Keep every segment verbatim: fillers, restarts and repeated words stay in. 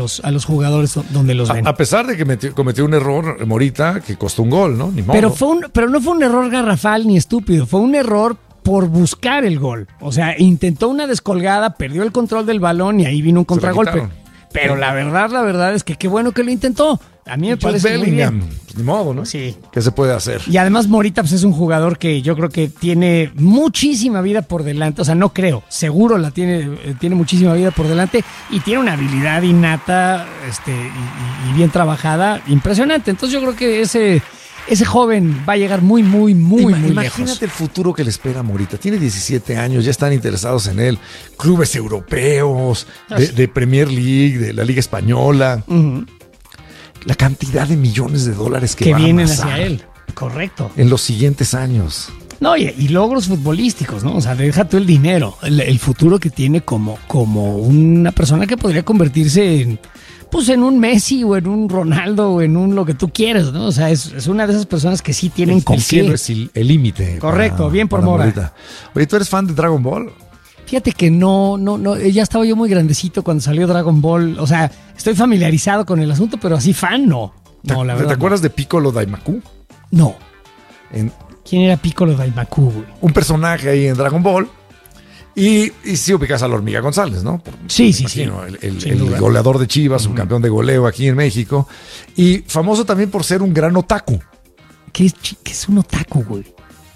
los, a los jugadores donde los ven. A, a pesar de que metió, cometió un error, Morita, que costó un gol, ¿no? Ni modo. Pero, fue un, pero no fue un error garrafal ni estúpido, fue un error por buscar el gol. O sea, intentó una descolgada, perdió el control del balón y ahí vino un contragolpe. Pero la verdad, la verdad es que qué bueno que lo intentó. A mí me Jude parece Bellingham, muy bien. Pues, ni modo, ¿no? Sí. ¿Qué se puede hacer? Y además Morita pues, es un jugador que yo creo que tiene muchísima vida por delante. O sea, no creo, seguro la tiene, eh, tiene muchísima vida por delante y tiene una habilidad innata este, y, y bien trabajada, impresionante. Entonces yo creo que ese, ese joven va a llegar muy, muy, muy, Ima- muy Imagínate lejos. el futuro que le espera a Morita. Tiene diecisiete años, ya están interesados en él. Clubes europeos, de, de Premier League, de la Liga Española. Uh-huh. La cantidad de millones de dólares que, Que va vienen a amasar hacia él. Correcto. en los siguientes años. No, y, y logros futbolísticos, ¿no? O sea, deja tú el dinero, el, el futuro que tiene como, como una persona que podría convertirse en, pues, en un Messi o en un Ronaldo o en un lo que tú quieras, ¿no? O sea, es, es una de esas personas que sí tienen El, con el qué. cielo es el el límite. Correcto, para- bien por para Mora. Morita. Oye, ¿tú eres fan de Dragon Ball? Fíjate que no, no, no, ya estaba yo muy grandecito cuando salió Dragon Ball. O sea, estoy familiarizado con el asunto, pero así fan no. No, la ¿Te, verdad. ¿te acuerdas de Piccolo Daimaku? No. En, ¿Quién era Piccolo Daimaku, güey? un personaje ahí en Dragon Ball. Y, y sí ubicas a la Hormiga González, ¿no? Por- Sí, sí, imagino, sí. El, el- Sin el duda. goleador de Chivas, un campeón de goleo aquí en México. Y famoso también por ser un gran otaku. ¿Qué es, chi- qué es un otaku, güey?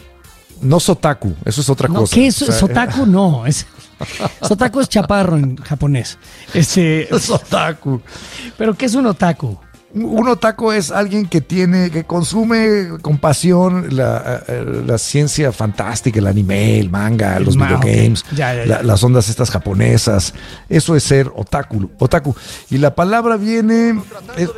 No sotaku, eso es otra No, cosa. ¿qué es O sea, sotaku? No, es sotaku es chaparro en japonés. Este, es otaku. pero ¿qué es un otaku? Un otaku es alguien que tiene, que consume con pasión la, eh, la ciencia fantástica, el anime, el manga, los Ma- videogames, ok. Ya, ya, ya. la- las ondas estas japonesas. Eso es ser otaku. Otaku. Y la palabra viene. Es,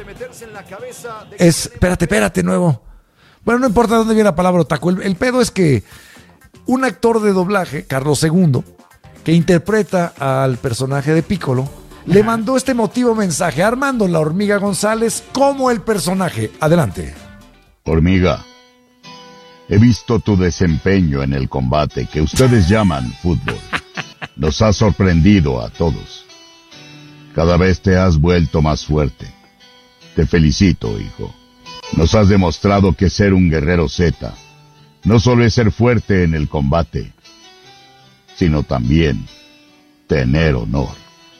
es- espérate, espérate, nuevo. Bueno, no importa dónde viene la palabra otaku. El, el pedo es que un actor de doblaje, Carlos segundo, que interpreta al personaje de Piccolo, le mandó este emotivo mensaje a Armando la Hormiga González como el personaje. Adelante. Hormiga, he visto tu desempeño en el combate que ustedes llaman fútbol. Nos ha sorprendido a todos. Cada vez te has vuelto más fuerte. Te felicito, hijo. Nos has demostrado que ser un guerrero Z no solo es ser fuerte en el combate, sino también tener honor.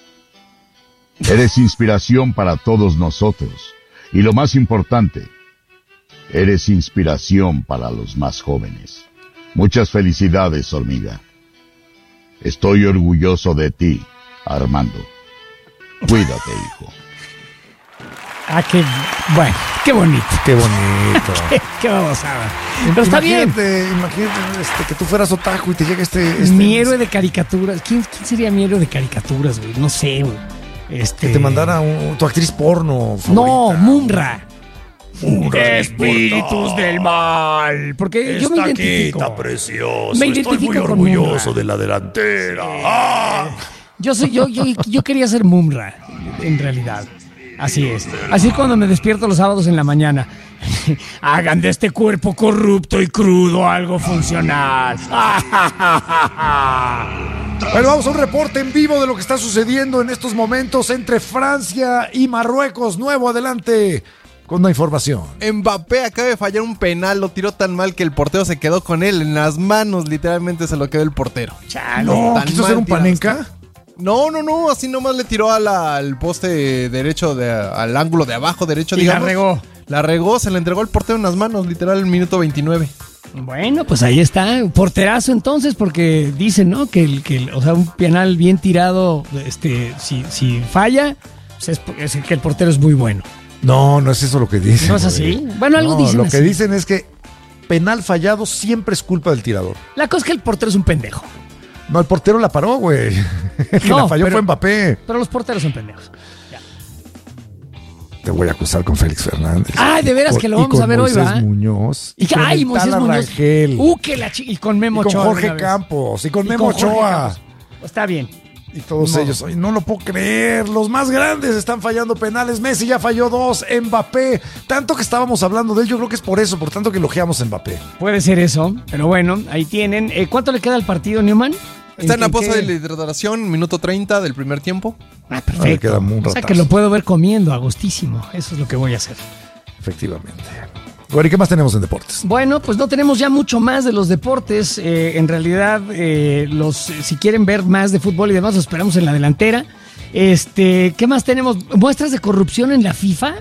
Eres inspiración para todos nosotros y lo más importante, eres inspiración para los más jóvenes. Muchas felicidades, Hormiga. Estoy orgulloso de ti, Armando. Cuídate, hijo. Ah, qué bueno, qué bonito. Qué bonito. Qué, qué babosada. Pero está bien. Imagínate, imagínate este, que tú fueras otaku y te llega este... este Mi héroe de caricaturas. ¿Quién, quién sería mi héroe de caricaturas, güey? No sé, güey. Este... Que te mandara un- tu actriz porno No, favorita. Mumra. Mumra, Espíritus del mal. Porque yo me identifico. precioso. Me identifico con Mumra. de la delantera. ¡Ah! Yo soy, yo, yo, yo quería ser Mumra, en realidad. Así es. Así es cuando me despierto los sábados en la mañana. Hagan de este cuerpo corrupto y crudo algo funcional. Bueno, vamos a un reporte en vivo de lo que está sucediendo en estos momentos entre Francia y Marruecos. Nuevo, adelante con la información. Mbappé acaba de fallar un penal, lo tiró tan mal que el portero se quedó con él en las manos, literalmente se lo quedó el portero. No, Tan ¿quiso mal hacer un tirado panenca? está. No, no, no, así nomás le tiró a la- al poste derecho, de, al ángulo de abajo derecho, Y la digamos. regó. La regó, se le entregó el portero en las manos, literal, el minuto veintinueve. Bueno, pues ahí está. Porterazo entonces, porque dicen, ¿no? Que el, que el- o sea, un penal bien tirado, este, si, si falla, pues es, es que el portero es muy bueno. No, no es eso lo que dicen. ¿No es güey. así? Bueno, algo No, dicen Lo así. que dicen es que penal fallado siempre es culpa del tirador. La cosa es que el portero es un pendejo. No, el portero la paró, güey. El que No, la falló pero- fue Mbappé. Pero los porteros son pendejos. Te voy a acusar con Félix Fernández. Ay, de veras Y que lo y vamos con a ver hoy, Moisés ¿va? Muñoz. Y, con ay, el Moisés Tala Muñoz. Rangel. Uh, que la chi- y con Memo y con Ochoa. Jorge una vez. Campos. Y con Y Memo con Jorge Ochoa. Campos. Está bien. Y todos Ni modo. ellos. Ay, no lo puedo creer. Los más grandes están fallando penales. Messi ya falló dos. Mbappé. Tanto que estábamos hablando de él, yo creo que es por eso, por tanto que elogiamos a Mbappé. Puede ser eso, pero bueno, ahí tienen. Eh, ¿Cuánto le queda al partido, Newman? Está en la qué? pausa de la hidratación, minuto treinta del primer tiempo. Ah, Ay, perfecto. queda un O sea ratazo. que lo puedo ver comiendo a gustísimo. Eso es lo que voy a hacer. Efectivamente. Bueno, ¿y qué más tenemos en deportes? Bueno, pues no tenemos ya mucho más de los deportes. Eh, en realidad, eh, los si quieren ver más de fútbol y demás, los esperamos en la delantera. Este, ¿qué más tenemos? ¿Muestras de corrupción en la FIFA?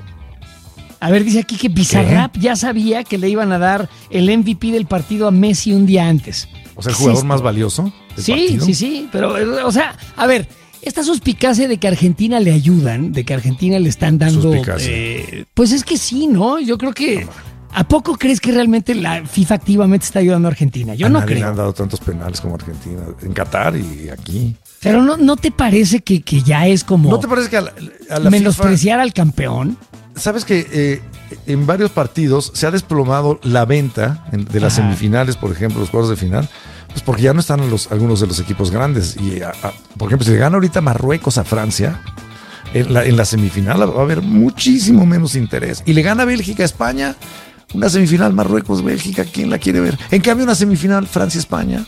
A ver, dice aquí que Bizarrap ya sabía que le iban a dar el M V P del partido a Messi un día antes. O sea, el ¿Qué jugador es más esto? valioso del Sí, partido. sí, sí, pero, eh, o sea, a ver, esta suspicacia de que Argentina le ayudan, de que Argentina le están dando... Suspicacia. eh, pues es que sí, ¿no? Yo creo que... ¿A poco crees que realmente la FIFA activamente está ayudando a Argentina? Yo A no nadie le creo. han dado tantos penales como Argentina. En Qatar y aquí. Pero ¿no, no te parece que, que ya es como ¿No te parece que a la, a la menospreciar al campeón? FIFA, sabes que eh, en varios partidos se ha desplomado la venta en- de las Ajá. semifinales, por ejemplo, los cuartos de final? Pues porque ya no están los, algunos de los equipos grandes. Y a- a- por ejemplo, si le gana ahorita Marruecos a Francia, en la, en la semifinal va a haber muchísimo menos interés. Y le gana Bélgica a España, una semifinal Marruecos-Bélgica, ¿quién la quiere ver? En cambio, una semifinal Francia-España.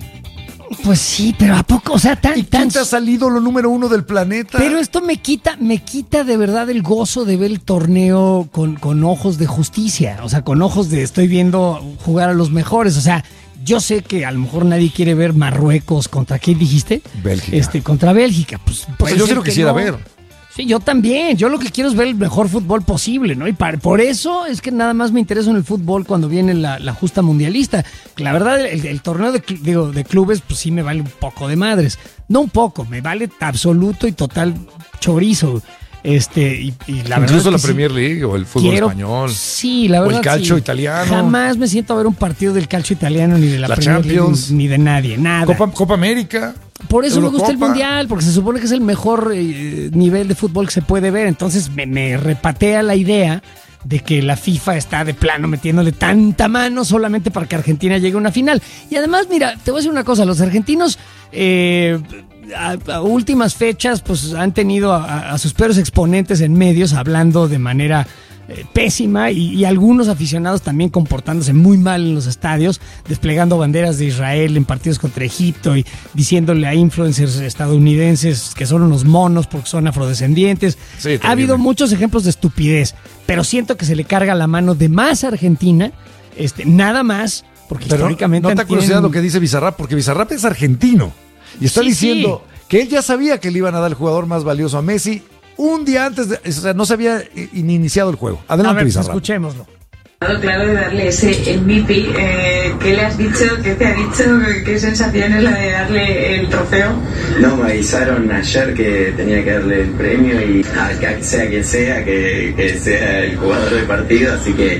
Pues sí, pero ¿a poco? O sea, tan... ¿Y tan quién te ha salido lo número uno del planeta? pero esto me quita, me quita de verdad el gozo de ver el torneo con, con ojos de justicia. O sea, con ojos de estoy viendo jugar a los mejores. O sea, yo sé que a lo mejor nadie quiere ver Marruecos contra ¿quién dijiste? Bélgica. Este, contra Bélgica. Pues, Pues puede yo sí ser lo que quisiera no. ver. Sí, yo también. Yo lo que quiero es ver el mejor fútbol posible, ¿no? Y para- por eso es que nada más me intereso en el fútbol cuando viene la, la justa mundialista. La verdad, el, el torneo de, cl- digo, de clubes, pues sí me vale un poco de madres. No un poco, me vale absoluto y total chorizo. Este, y, y la verdad Incluso es la que sí Premier League o el fútbol quiero- español. Sí, la O el verdad. calcio sí. italiano. Jamás me siento a ver un partido del calcio italiano ni de la, La Premier League, Champions. ni de nadie, nada. Copa, Copa América. Por eso me gusta el Eurocopa. Mundial, porque se supone que es el mejor eh, nivel de fútbol que se puede ver. Entonces me, me repatea la idea de que la FIFA está de plano metiéndole tanta mano solamente para que Argentina llegue a una final. Y además, mira, te voy a decir una cosa, los argentinos eh, a, a últimas fechas pues han tenido a, a sus peores exponentes en medios hablando de manera eh, pésima y, y algunos aficionados también comportándose muy mal en los estadios, desplegando banderas de Israel en partidos contra Egipto y diciéndole a influencers estadounidenses que son unos monos porque son afrodescendientes. Sí, ha terrible. habido muchos ejemplos de estupidez, pero siento que se le carga la mano de más a Argentina, este, nada más, porque Pero históricamente no te han- curiosidad tienen- lo que dice Bizarrap, porque Bizarrap es argentino. Y está Sí, diciendo sí. que él ya sabía que le iban a dar el jugador más valioso a Messi un día antes de. O sea, no se había eh, iniciado el juego. A Adelante, ver, pues, Bizarrap. escuchémoslo. Claro, de darle ese M V P. Eh, ¿Qué le has dicho? ¿Qué te ha dicho? ¿Qué sensación es la de darle el trofeo? No, me avisaron ayer que tenía que darle el premio y a que sea quien sea, que, que sea el jugador del partido, así que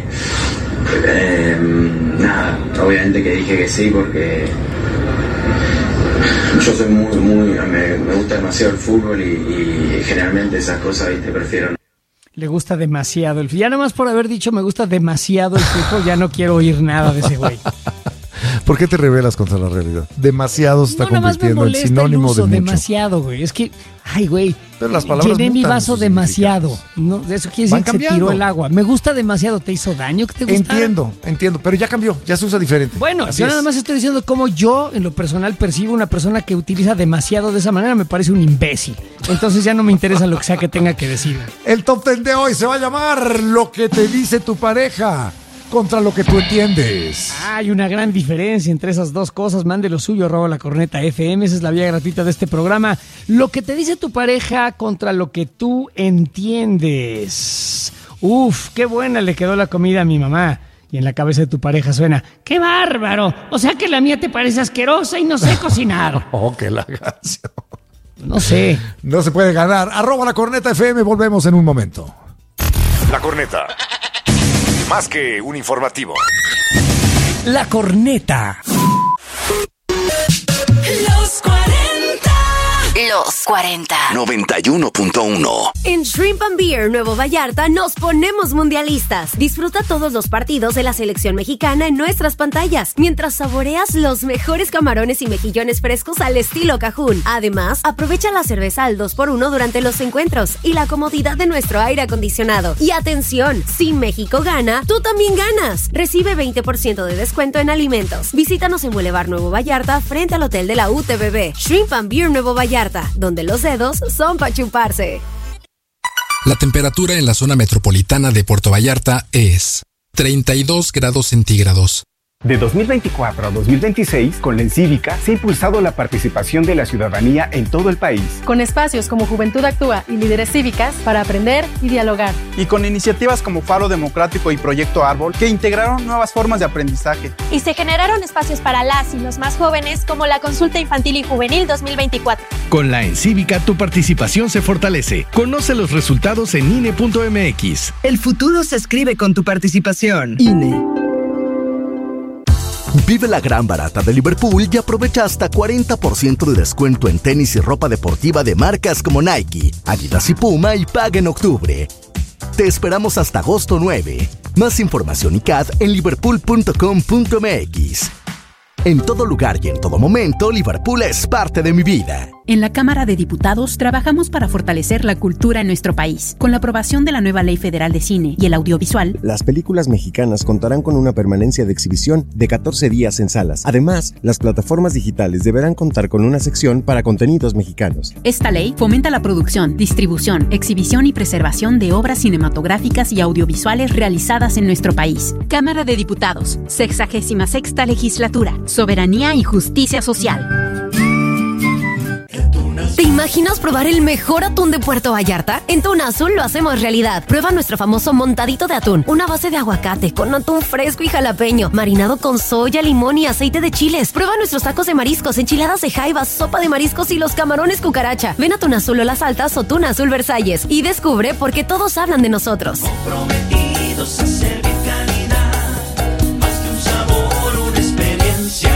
eh, nada, obviamente que dije que sí porque yo soy muy, muy, me, me gusta demasiado el fútbol y, y generalmente esas cosas, viste, prefiero no. Le gusta demasiado el fútbol. Ya nomás por haber dicho me gusta demasiado el fútbol, ya no quiero oír nada de ese güey. ¿Por qué te rebelas contra la realidad? Demasiado se está No, nada más me convirtiendo en molesta el sinónimo uso, de mucho. demasiado, güey. Es que, ay, güey. Pero las palabras llené mi mutan vaso sus demasiado. significados. No, eso quiere Van decir que se cambiando. tiró el agua. Me gusta demasiado. ¿Te hizo daño que te gustara? Entiendo, entiendo, pero ya cambió, ya se usa diferente. Bueno, Así yo es. nada más estoy diciendo cómo yo, en lo personal, percibo una persona que utiliza demasiado de esa manera. Me parece un imbécil. Entonces ya no me interesa lo que sea que tenga que decir. El top ten de hoy se va a llamar Lo que te dice tu pareja contra lo que tú entiendes. Hay una gran diferencia entre esas dos cosas. Mande lo suyo, arroba la corneta F M. Esa es la vía gratuita de este programa. Lo que te dice tu pareja contra lo que tú entiendes. Uf, qué buena le quedó la comida a mi mamá. Y en la cabeza de tu pareja suena, ¡qué bárbaro! O sea que la mía te parece asquerosa y no sé cocinar. Oh, qué lagacio. No sé. No se puede ganar. Arroba la corneta F M, volvemos en un momento. La corneta. Más que un informativo. La corneta. Los cuarenta. Los cuarenta. noventa y uno punto uno. En Shrimp and Beer Nuevo Vallarta nos ponemos mundialistas. Disfruta todos los partidos de la selección mexicana en nuestras pantallas, mientras saboreas los mejores camarones y mejillones frescos al estilo Cajún. Además, aprovecha la cerveza al dos por uno durante los encuentros y la comodidad de nuestro aire acondicionado. Y atención, si México gana, tú también ganas. Recibe veinte por ciento de descuento en alimentos. Visítanos en Boulevard Nuevo Vallarta frente al hotel de la U T B B. Shrimp and Beer Nuevo Vallarta, donde los dedos son para chuparse. La temperatura en la zona metropolitana de Puerto Vallarta es treinta y dos grados centígrados. De dos mil veinticuatro a dos mil veintiséis, con la Encívica se ha impulsado la participación de la ciudadanía en todo el país. Con espacios como Juventud Actúa y Líderes Cívicas para aprender y dialogar. Y con iniciativas como Faro Democrático y Proyecto Árbol que integraron nuevas formas de aprendizaje. Y se generaron espacios para las y los más jóvenes como la Consulta Infantil y Juvenil dos mil veinticuatro. Con la Encívica tu participación se fortalece. Conoce los resultados en I N E punto M X. El futuro se escribe con tu participación. I N E. Vive la gran barata de Liverpool y aprovecha hasta cuarenta por ciento de descuento en tenis y ropa deportiva de marcas como Nike, Adidas y Puma y paga en octubre. Te esperamos hasta agosto nueve. Más información y C A D en liverpool punto com punto m x. En todo lugar y en todo momento, Liverpool es parte de mi vida. En la Cámara de Diputados trabajamos para fortalecer la cultura en nuestro país. Con la aprobación de la nueva Ley Federal de Cine y el Audiovisual, las películas mexicanas contarán con una permanencia de exhibición de catorce días en salas. Además, las plataformas digitales deberán contar con una sección para contenidos mexicanos. Esta ley fomenta la producción, distribución, exhibición y preservación de obras cinematográficas y audiovisuales realizadas en nuestro país. Cámara de Diputados, sexagésima sexta Legislatura, Soberanía y Justicia Social. ¿Te imaginas probar el mejor atún de Puerto Vallarta? En Tuna Azul lo hacemos realidad. Prueba nuestro famoso montadito de atún, una base de aguacate con atún fresco y jalapeño, marinado con soya, limón y aceite de chiles. Prueba nuestros tacos de mariscos, enchiladas de jaiba, sopa de mariscos y los camarones cucaracha. Ven a Tuna Azul o Las Altas o Tuna Azul Versalles y descubre por qué todos hablan de nosotros. Comprometidos a servir calidad, más que un sabor, una experiencia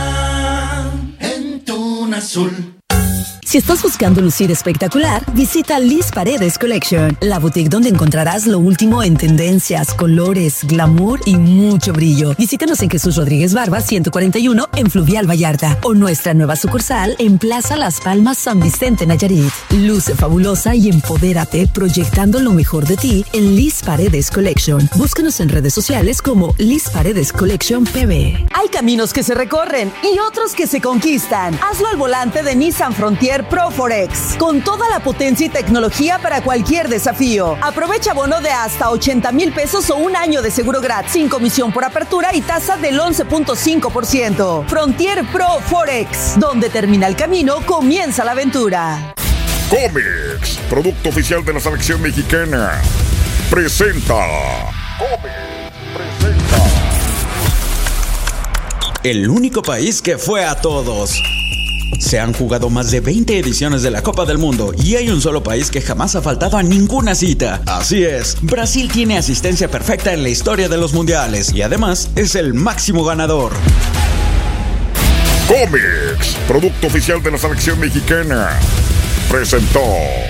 en Tuna Azul. Si estás buscando lucir espectacular, visita Liz Paredes Collection, la boutique donde encontrarás lo último en tendencias, colores, glamour y mucho brillo. Visítanos en Jesús Rodríguez Barba ciento cuarenta y uno en Fluvial Vallarta o nuestra nueva sucursal en Plaza Las Palmas San Vicente Nayarit. Luce fabulosa y empodérate proyectando lo mejor de ti en Liz Paredes Collection. Búscanos en redes sociales como Liz Paredes Collection P B. Hay caminos que se recorren y otros que se conquistan. Hazlo al volante de Nissan Frontier Pro Forex, con toda la potencia y tecnología para cualquier desafío. Aprovecha bono de hasta ochenta mil pesos o un año de seguro gratis, sin comisión por apertura y tasa del once punto cinco por ciento. Frontier Pro Forex, donde termina el camino, comienza la aventura. Comex, producto oficial de la selección mexicana, presenta. Comex presenta. El único país que fue a todos. Se han jugado más de veinte ediciones de la Copa del Mundo y hay un solo país que jamás ha faltado a ninguna cita. Así es, Brasil tiene asistencia perfecta en la historia de los mundiales y además es el máximo ganador. Comex, producto oficial de la selección mexicana, presentó.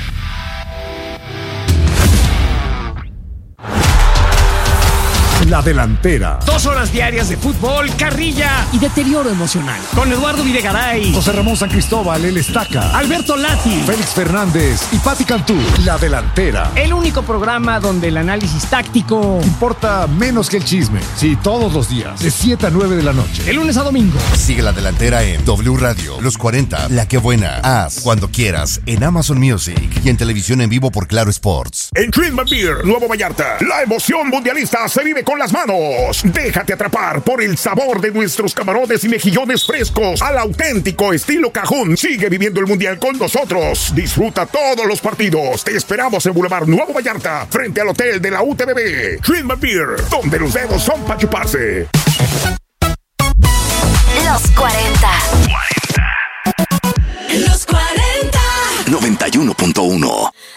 La Delantera. Dos horas diarias de fútbol, carrilla y deterioro emocional. Con Eduardo Videgaray, José Ramón San Cristóbal, el Estaca, Alberto Lati, Félix Fernández y Pati Cantú. La Delantera. El único programa donde el análisis táctico importa menos que el chisme. Sí, todos los días, de siete a nueve de la noche. De lunes a domingo. Sigue La Delantera en W Radio, Los cuarenta, La Que Buena, Haz, Cuando Quieras, en Amazon Music y en televisión en vivo por Claro Sports. En Shrimp and Beer Nuevo Vallarta, la emoción mundialista se vive con las manos. Déjate atrapar por el sabor de nuestros camarones y mejillones frescos al auténtico estilo Cajún. Sigue viviendo el mundial con nosotros. Disfruta todos los partidos. Te esperamos en Boulevard Nuevo Vallarta, frente al hotel de la U T B B. Shrimp and Beer, donde los dedos son para chuparse. Los cuarenta. Los cuarenta. noventa y uno punto uno.